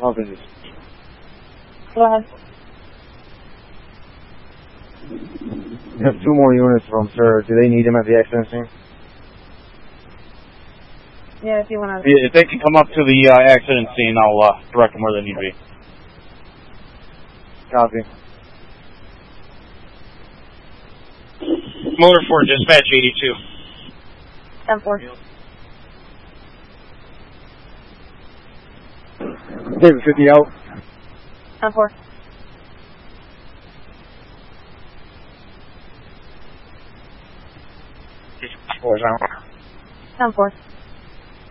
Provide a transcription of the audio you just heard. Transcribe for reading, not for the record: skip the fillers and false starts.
Officers. Go ahead. We have 2 more units from sir. Do they need him at the accident scene? Yeah, if you want to. If they can come up to the accident scene, I'll direct them where they need to be. Copy. Motor for dispatch 82. 10-4. David 50 out. 10-4. Four out. 10-4.